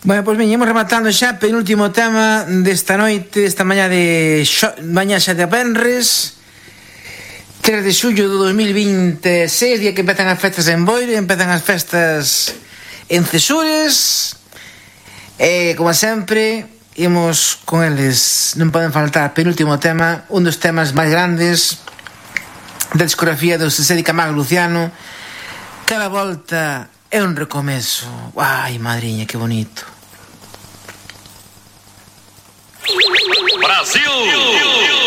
Bueno, pois veñemos rematando xa penúltimo tema desta noite, desta mañá de mañá xa de Venres 3 de xullo do 2026, día que empezan as festas en Boiro, empezan as festas en Cesures. Como sempre, imos con eles, non poden faltar, penúltimo tema, un dos temas máis grandes da discografía do Sesedi Camargo Luciano. Cada volta é un recomezo. Ai, madriña, que bonito. Brasil!